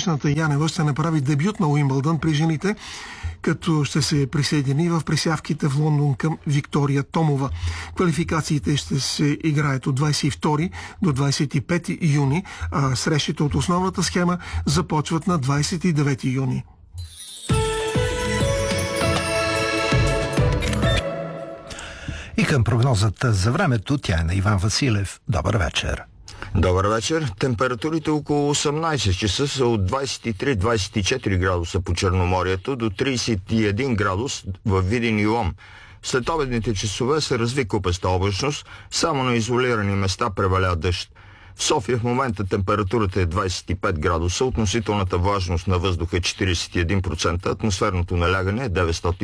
20-годишната Янева ще направи дебют на Уимбълдън при жените, като ще се присъедини в присявките в Лондон към Виктория Томова. Квалификациите ще се играят от 22 до 25 юни, а срещите от основната схема започват на 29 юни. И към прогнозата за времето, тя е на Иван Василев. Добър вечер. Добър вечер. Температурите около 18 часа са от 23-24 градуса по Черноморието до 31 градус в Видин и Лом. След обедните часове се разви купеста облачност, само на изолирани места преваля дъжд. В София в момента температурата е 25 градуса, относителната влажност на въздуха е 41%, атмосферното налягане е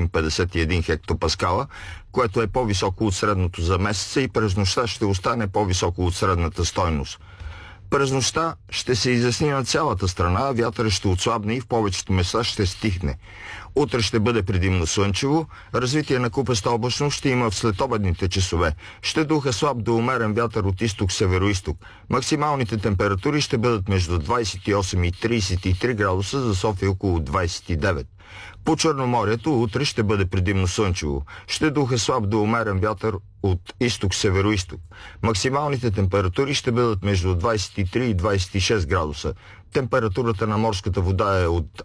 951 хектопаскала, което е по-високо от средното за месеца и през нощта ще остане по-високо от средната стойност. През нощта ще се изясни на цялата страна, вятърът ще отслабне и в повечето места ще стихне. Утре ще бъде предимно слънчево, развитие на купеста облачност ще има в следобедните часове. Ще духа слаб до умерен вятър от изток-североизток. Максималните температури ще бъдат между 28 и 33 градуса, за София около 29. По Черноморието утре ще бъде предимно слънчево. Ще духа слаб до умерен вятър от изток-североизток. Максималните температури ще бъдат между 23 и 26 градуса. Температурата на морската вода е от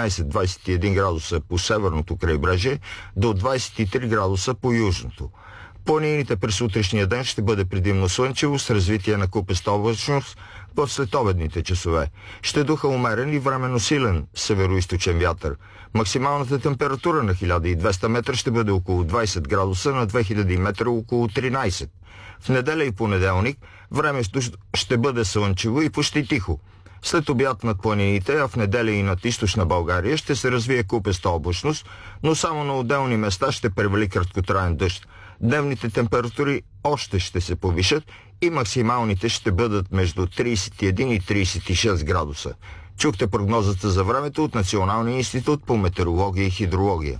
19-21 градуса по северното крайбрежие до 23 градуса по южното. Планините през утрешния ден ще бъде предимно слънчево с развитие на купеста облачност в следобедните часове. Ще духа умерен и временно силен североизточен вятър. Максималната температура на 1200 метра ще бъде около 20 градуса, на 2000 метра около 13. В неделя и понеделник времето ще бъде слънчево и почти тихо. След обяд над планините, а в неделя и над източна България ще се развие купеста облачност, но само на отделни места ще превали краткотраен дъжд. Дневните температури още ще се повишат и максималните ще бъдат между 31 и 36 градуса. Чухте прогнозата за времето от Националния институт по метеорология и хидрология.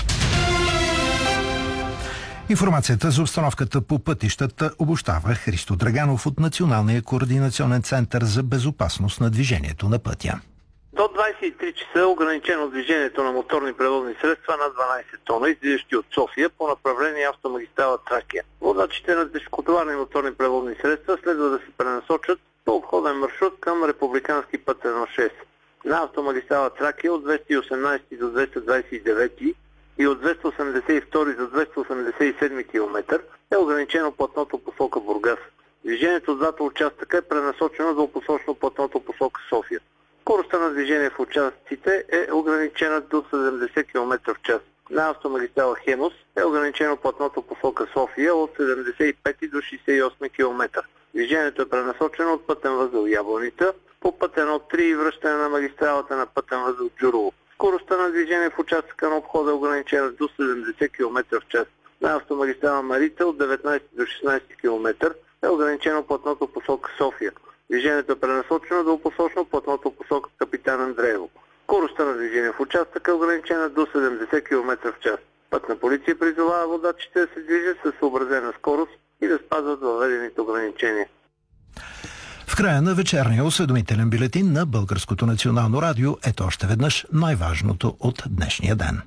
Информацията за обстановката по пътищата обобщава Христо Драганов от Националния координационен център за безопасност на движението на пътя. До 23 часа е ограничено движението на моторни превозни средства на 12 тона, излизащи от София по направление автомагистрала Тракия. Водачите на тежкотоварни моторни превозни средства следва да се пренасочат по обходен маршрут към републикански път 1.6. На автомагистрала Тракия от 218 до 229 и от 282 до 287 км е ограничено платното посока Бургас. Движението от двата участъка е пренасочено до посочно платното посока София. Скоростта на движение в участъците е ограничена до 70 км в час. На автомагистрала Хемус е ограничено платното посока София от 75 до 68 км. Движението е пренасочено от пътен възел Ябланица по път 1.3 и връщане на магистралата на пътен възел Джурово. Скоростта на движение в участъка на обхода е ограничена до 70 км в час. На автомагистрала Марица от 19 до 16 км е ограничено платното посока София. Движението е пренасочено до посочно платното посока Капитан Андреево. Скоростта на движение в участъка е ограничена до 70 км в час. Пътна полиция призовава водачите да се движат със съобразена скорост и да спазват въведените ограничения. В края на вечерния осведомителен бюлетин на Българското национално радио ето още веднъж най-важното от днешния ден.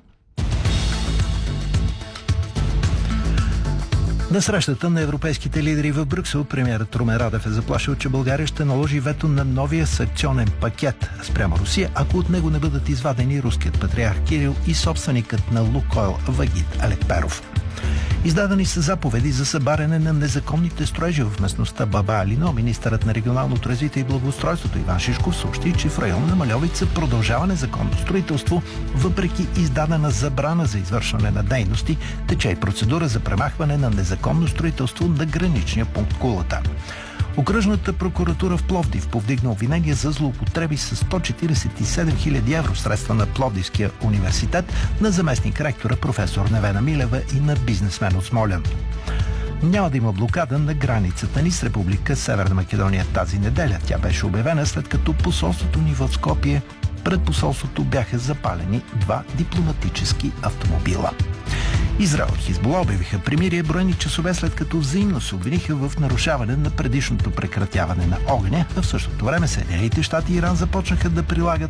На срещата на европейските лидери в Брюксел премиерът Румен Радев е заплашил, че България ще наложи вето на новия санкционен пакет спрямо Русия, ако от него не бъдат извадени руският патриарх Кирил и собственикът на Лукойл Вагит Алекперов. Издадени са заповеди за събаряне на незаконните строежи в местността Баба Алино. Министърът на регионалното развитие и благоустройството Иван Шишков съобщи, че в район на Мальовица продължава незаконно строителство, въпреки издадена забрана за извършване на дейности, тече и процедура за премахване на незаконно строителство на граничния пункт Кулата. Окръжната прокуратура в Пловдив повдигна обвинение за злоупотреби с 147 000 евро средства на Пловдивския университет на заместник-ректора професор Невена Милева и на бизнесмен от Смолян. Няма да има блокада на границата ни с Република Северна Македония тази неделя. Тя беше обявена след като посолството ни в Скопие пред посолството бяха запалени 2 дипломатически автомобила. Израел и Хизбула обявиха примирие броени часове след като взаимно се обвиниха в нарушаване на предишното прекратяване на огъня, а в същото време Съединените щати и Иран започнаха да прилагат